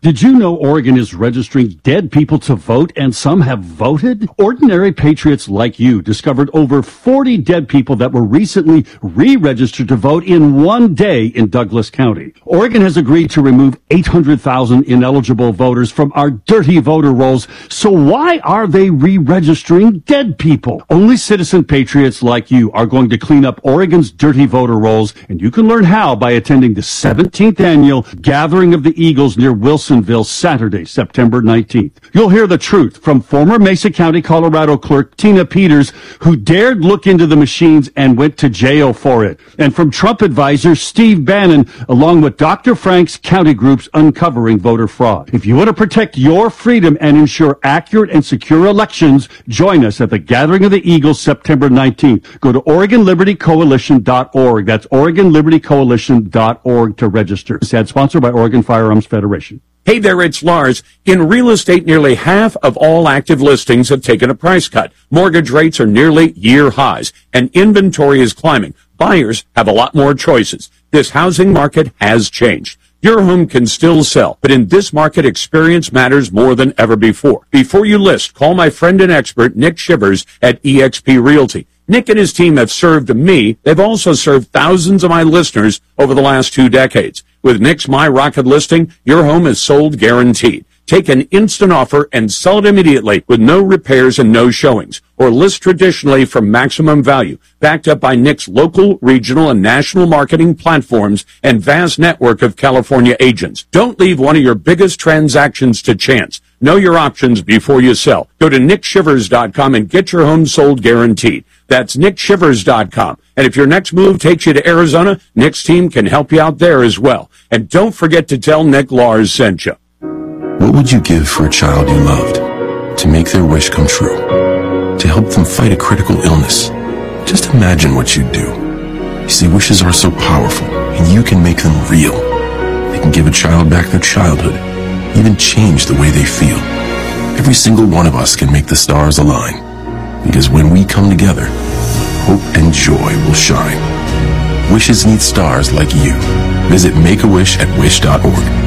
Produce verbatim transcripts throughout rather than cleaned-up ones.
Did you know Oregon is registering dead people to vote, and some have voted? Ordinary patriots like you discovered over forty dead people that were recently re-registered to vote in one day in Douglas County. Oregon has agreed to remove eight hundred thousand ineligible voters from our dirty voter rolls, so why are they re-registering dead people? Only citizen patriots like you are going to clean up Oregon's dirty voter rolls, and you can learn how by attending the seventeenth Annual Gathering of the Eagles near Wilson Saturday, September nineteenth. You'll hear the truth from former Mesa County, Colorado clerk Tina Peters, who dared look into the machines and went to jail for it. And from Trump advisor Steve Bannon, along with Doctor Frank's county groups uncovering voter fraud. If you want to protect your freedom and ensure accurate and secure elections, join us at the Gathering of the Eagles, September nineteenth. Go to Oregon Liberty Coalition dot org. That's Oregon Liberty Coalition dot org to register. This ad sponsored by Oregon Firearms Federation. Hey there, it's Lars. In real estate, nearly half of all active listings have taken a price cut. Mortgage rates are nearly year highs, and inventory is climbing. Buyers have a lot more choices. This housing market has changed. Your home can still sell, but in this market, experience matters more than ever before. Before you list, call my friend and expert, Nick Shivers at E X P Realty. Nick and his team have served me. They've also served thousands of my listeners over the last two decades. With Nick's My Rocket listing, your home is sold guaranteed. Take an instant offer and sell it immediately with no repairs and no showings. Or list traditionally for maximum value, backed up by Nick's local, regional, and national marketing platforms and vast network of California agents. Don't leave one of your biggest transactions to chance. Know your options before you sell. Go to nick shivers dot com and get your home sold guaranteed. That's nick shivers dot com. And if your next move takes you to Arizona, Nick's team can help you out there as well. And don't forget to tell Nick Lars sent you. What would you give for a child you loved? To make their wish come true? To help them fight a critical illness? Just imagine what you'd do. You see, wishes are so powerful, and you can make them real. They can give a child back their childhood, even change the way they feel. Every single one of us can make the stars align. Because when we come together, hope and joy will shine. Wishes need stars like you. Visit Make a Wish at wish dot org.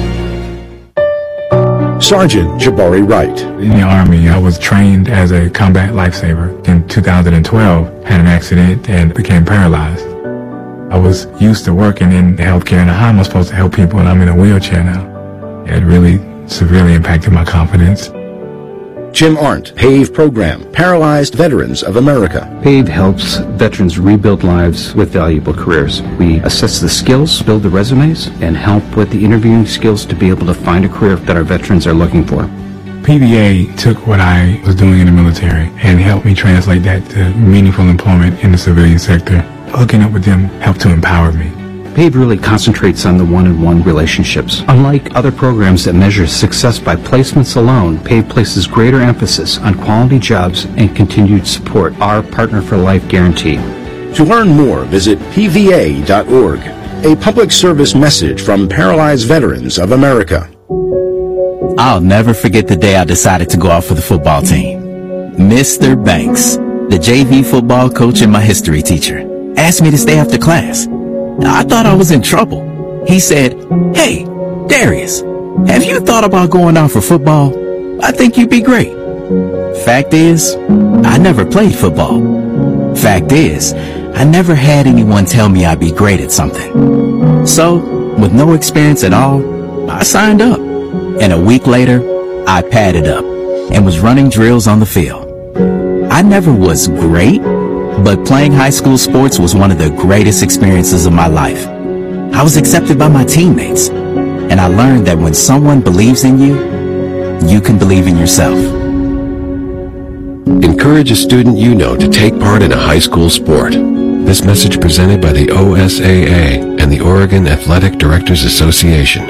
Sergeant Jabari Wright. In the Army, I was trained as a combat lifesaver. In two thousand twelve, had an accident and became paralyzed. I was used to working in healthcare, and how am I supposed to help people, and I'm in a wheelchair now? It really severely impacted my confidence. Jim Arndt, PAVE Program, Paralyzed Veterans of America. PAVE helps veterans rebuild lives with valuable careers. We assess the skills, build the resumes, and help with the interviewing skills to be able to find a career that our veterans are looking for. P V A took what I was doing in the military and helped me translate that to meaningful employment in the civilian sector. Hooking up with them helped to empower me. PAVE really concentrates on the one-on-one relationships. Unlike other programs that measure success by placements alone, PAVE places greater emphasis on quality jobs and continued support, our Partner for Life guarantee. To learn more, visit P V A dot org. A public service message from Paralyzed Veterans of America. I'll never forget the day I decided to go out for the football team. Mister Banks, the J V football coach and my history teacher, asked me to stay after class. I thought I was in trouble. He said, "Hey, Darius, have you thought about going out for football? I think you'd be great." Fact is, I never played football. Fact is, I never had anyone tell me I'd be great at something. So, with no experience at all, I signed up. And a week later, I padded up and was running drills on the field. I never was great, but playing high school sports was one of the greatest experiences of my life. I was accepted by my teammates, and I learned that when someone believes in you, you can believe in yourself. Encourage a student you know to take part in a high school sport. This message presented by the O S A A and the Oregon Athletic Directors Association.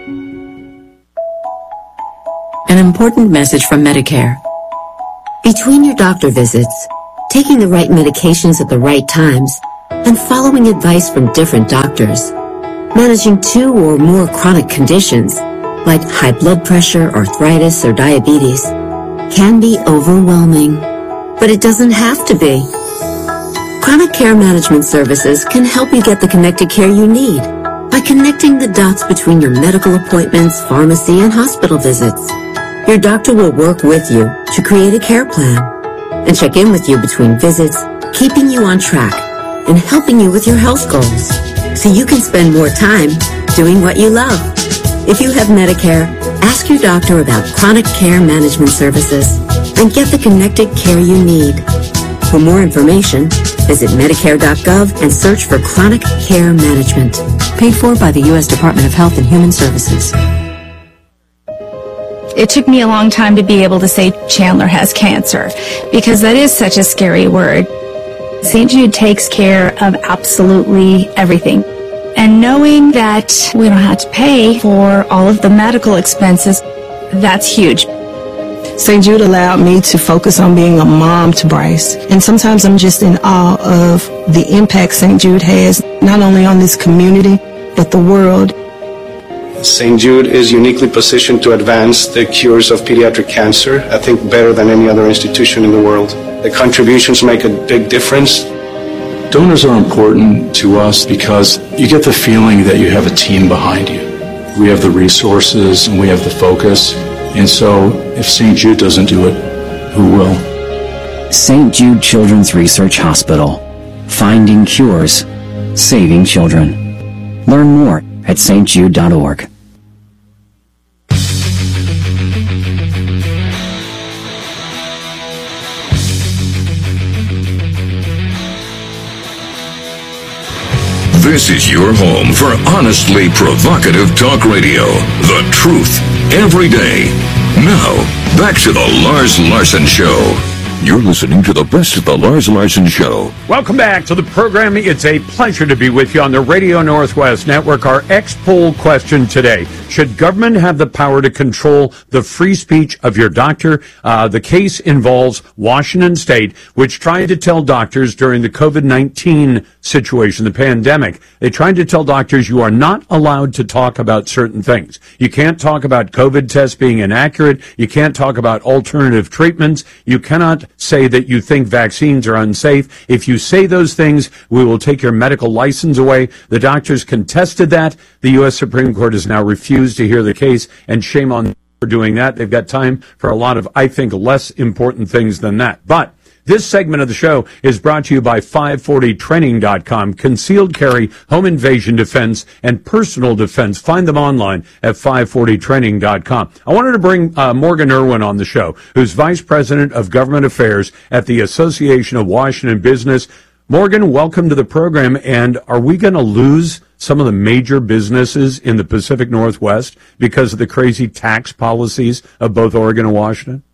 An important message from Medicare. Between your doctor visits, taking the right medications at the right times, and following advice from different doctors, managing two or more chronic conditions, like high blood pressure, arthritis, or diabetes, can be overwhelming. But it doesn't have to be. Chronic Care Management Services can help you get the connected care you need by connecting the dots between your medical appointments, pharmacy, and hospital visits. Your doctor will work with you to create a care plan and check in with you between visits, keeping you on track and helping you with your health goals so you can spend more time doing what you love. If you have Medicare, ask your doctor about chronic care management services and get the connected care you need. For more information, visit Medicare dot gov and search for Chronic Care Management. Paid for by the U S Department of Health and Human Services. It took me a long time to be able to say Chandler has cancer because that is such a scary word. Saint Jude takes care of absolutely everything. And knowing that we don't have to pay for all of the medical expenses, that's huge. Saint Jude allowed me to focus on being a mom to Bryce. And sometimes I'm just in awe of the impact Saint Jude has, not only on this community, but the world. Saint Jude is uniquely positioned to advance the cures of pediatric cancer, I think better than any other institution in the world. The contributions make a big difference. Donors are important to us because you get the feeling that you have a team behind you. We have the resources and we have the focus. And so if Saint Jude doesn't do it, who will? Saint Jude Children's Research Hospital. Finding cures. Saving children. Learn more at S T jude dot org. This is your home for honestly provocative talk radio. The truth, every day. Now, back to the Lars Larson Show. You're listening to the best of the Lars Larson Show. Welcome back to the program. It's a pleasure to be with you on the Radio Northwest Network. Our X-Poll question today: should government have the power to control the free speech of your doctor? Uh, the case involves Washington State, which tried to tell doctors during the COVID nineteen situation, the pandemic, they tried to tell doctors you are not allowed to talk about certain things. You can't talk about COVID tests being inaccurate. You can't talk about alternative treatments. You cannot say that you think vaccines are unsafe. If you say those things, we will take your medical license away. The doctors contested that. The U S Supreme Court has now refused to hear the case, and shame on them for doing that. They've got time for a lot of, I think, less important things than that. But this segment of the show is brought to you by five forty training dot com. Concealed carry, home invasion defense, and personal defense. Find them online at five forty training dot com. I wanted to bring uh, Morgan Irwin on the show, who's Vice President of Government Affairs at the Association of Washington Business. Morgan, welcome to the program. And are we going to lose some of the major businesses in the Pacific Northwest because of the crazy tax policies of both Oregon and Washington?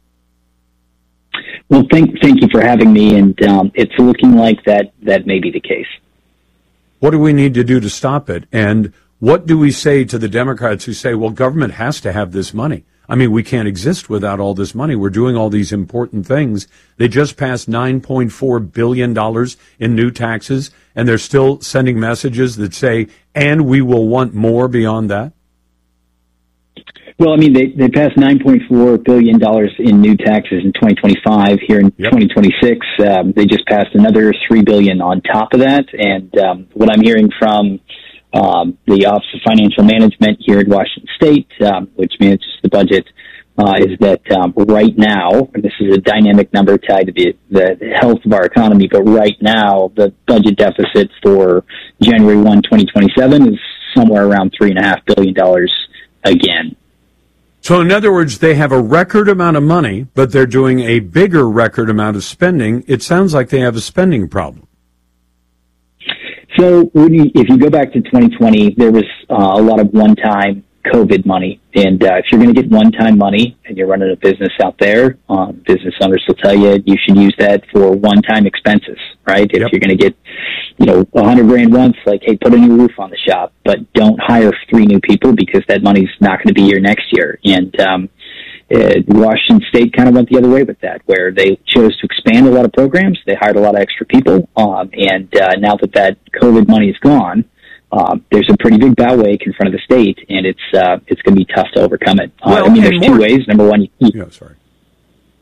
Well, thank thank you for having me, and um, it's looking like that that may be the case. What do we need to do to stop it? And what do we say to the Democrats who say, well, government has to have this money? I mean, we can't exist without all this money. We're doing all these important things. They just passed nine point four billion dollars in new taxes, and they're still sending messages that say, and we will want more beyond that. Well, I mean, they, they passed nine point four billion dollars in new taxes in twenty twenty-five. Here in yep. twenty twenty-six, um, they just passed another three billion dollars on top of that. And um, what I'm hearing from um, the Office of Financial Management here at Washington State, um, which manages the budget, uh, is that um, right now, and this is a dynamic number tied to the, the health of our economy, but right now, the budget deficit for January first, twenty twenty-seven is somewhere around three point five billion dollars again. So in other words, they have a record amount of money, but they're doing a bigger record amount of spending. It sounds like they have a spending problem. So when you, if you go back to twenty twenty, there was uh, a lot of one-time COVID money. And uh, if you're going to get one-time money and you're running a business out there, um, business owners will tell you you should use that for one-time expenses, right? If yep. you're going to get, you know, a hundred grand once, like, hey, put a new roof on the shop, but don't hire three new people because that money's not going to be here next year. And um, uh, Washington State kind of went the other way with that, where they chose to expand a lot of programs. They hired a lot of extra people. Um, and uh, now that that COVID money is gone, Um, there's a pretty big bow wave in front of the state, and it's uh, it's going to be tough to overcome it. Uh, well, I mean, there's two more, ways. Number one, you, yeah, sorry.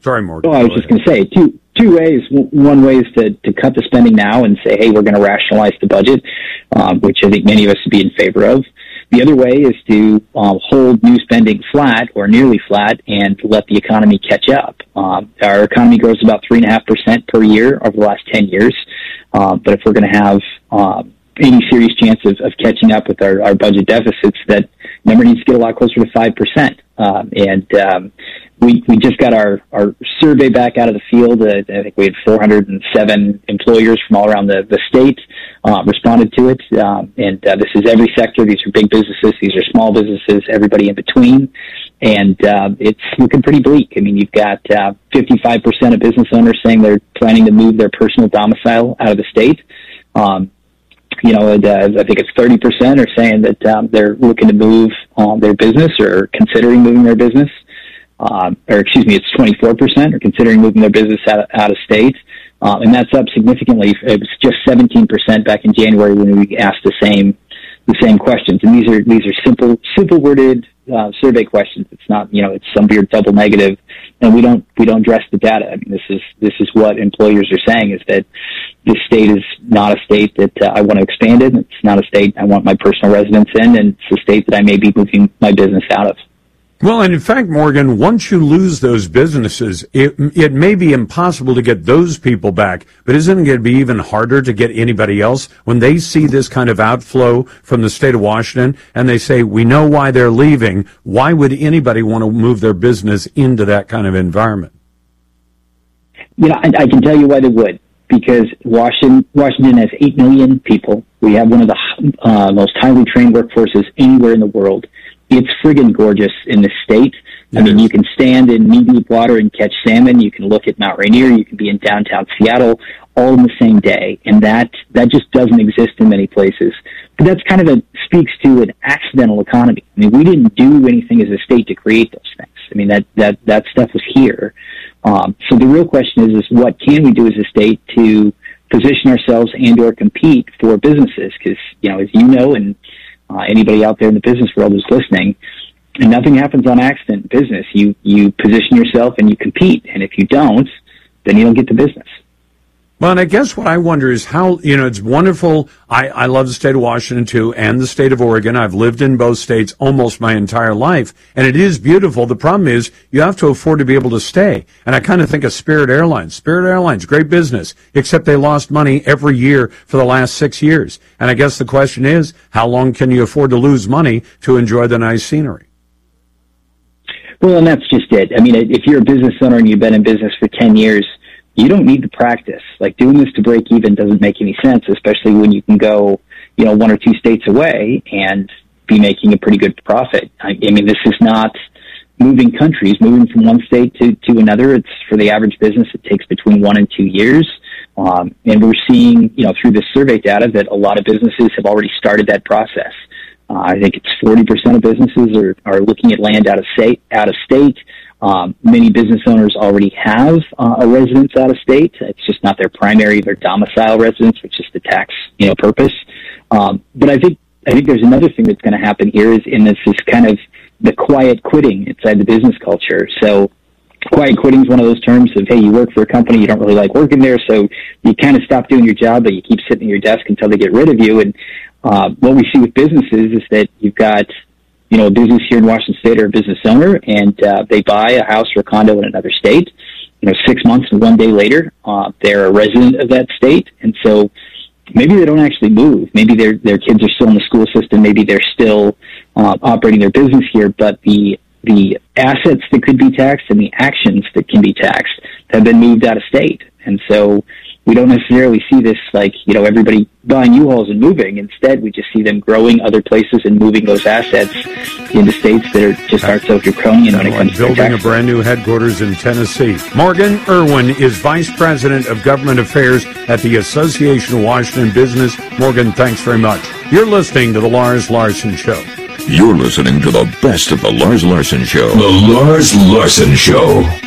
Sorry, Morgan. Oh, I was just going to say two two ways. One way is to, to cut the spending now and say, hey, we're going to rationalize the budget, um, which I think many of us would be in favor of. The other way is to um, hold new spending flat or nearly flat and let the economy catch up. Um, our economy grows about three point five percent per year over the last ten years. Um, but if we're going to have um, any serious chance of, of catching up with our, our budget deficits, that number needs to get a lot closer to five percent. Um, and um, we we just got our, our survey back out of the field. Uh, I think we had four hundred seven employers from all around the, the state uh, responded to it. Um, and uh, this is every sector. These are big businesses. These are small businesses, everybody in between. And uh, it's looking pretty bleak. I mean, you've got uh, fifty-five percent of business owners saying they're planning to move their personal domicile out of the state. Um, You know, and, uh, I think it's thirty percent are saying that um, they're looking to move um, their business or considering moving their business. Um, or excuse me, it's twenty-four percent are considering moving their business out of, out of state. Um, and that's up significantly. It was just seventeen percent back in January when we asked the same the same questions. And these are these are simple simple worded uh, survey questions. It's not, you know, it's some weird double negative, and we don't we don't dress the data. I mean, this is this is what employers are saying, is that this state is not a state that uh, I want to expand in. It's not a state I want my personal residence in, and it's a state that I may be moving my business out of. Well, and in fact, Morgan, once you lose those businesses, it, it may be impossible to get those people back, but isn't it going to be even harder to get anybody else when they see this kind of outflow from the state of Washington and they say, we know why they're leaving? Why would anybody want to move their business into that kind of environment? You know, I, I can tell you why they would. Because Washington, Washington has eight million people. We have one of the uh, most highly trained workforces anywhere in the world. It's friggin' gorgeous in this state. I mean, you can stand in knee-deep water and catch salmon. You can look at Mount Rainier. You can be in downtown Seattle all in the same day. And that, that just doesn't exist in many places. But that's kind of a, speaks to an accidental economy. I mean, we didn't do anything as a state to create those things. I mean, that, that, that stuff was here. Um, so the real question is, is what can we do as a state to position ourselves and or compete for businesses? Because, you know, as you know, and uh, anybody out there in the business world who's listening, and nothing happens on accident in business. You, you position yourself and you compete. And if you don't, then you don't get the business. Well, and I guess what I wonder is how, you know, it's wonderful. I, I love the state of Washington, too, and the state of Oregon. I've lived in both states almost my entire life, and it is beautiful. The problem is you have to afford to be able to stay. And I kind of think of Spirit Airlines. Spirit Airlines, great business, except they lost money every year for the last six years. And I guess the question is, how long can you afford to lose money to enjoy the nice scenery? Well, and that's just it. I mean, if you're a business owner and you've been in business for ten years, you don't need to practice. Like, doing this to break even doesn't make any sense, especially when you can go, you know, one or two states away and be making a pretty good profit. I, I mean, this is not moving countries, moving from one state to, to another. It's, for the average business, it takes between one and two years. Um, and we're seeing, you know, through this survey data that a lot of businesses have already started that process. Uh, I think it's forty percent of businesses are, are looking at land out of state, out of state. Um, many business owners already have uh, a residence out of state. It's just not their primary, their domicile residence, which is the tax, you know, purpose. Um, but I think I think there's another thing that's going to happen here is, and this is kind of the quiet quitting inside the business culture. So, quiet quitting is one of those terms of, hey, you work for a company, you don't really like working there, so you kind of stop doing your job, but you keep sitting at your desk until they get rid of you. And uh, what we see with businesses is that you've got, you know, a business here in Washington State or a business owner, and uh, they buy a house or a condo in another state. You know, six months and one day later, uh, they're a resident of that state, and so maybe they don't actually move. Maybe their their kids are still in the school system. Maybe they're still uh, operating their business here, but the the assets that could be taxed and the actions that can be taxed have been moved out of state, and so we don't necessarily see this like, you know, everybody buying U-Hauls and moving. Instead, we just see them growing other places and moving those assets into states that are just aren't so draconian when it comes to building a brand new headquarters in Tennessee. Morgan Irwin is Vice President of Government Affairs at the Association of Washington Business. Morgan, thanks very much. You're listening to The Lars Larson Show. You're listening to the best of The Lars Larson Show. The Lars Larson Show.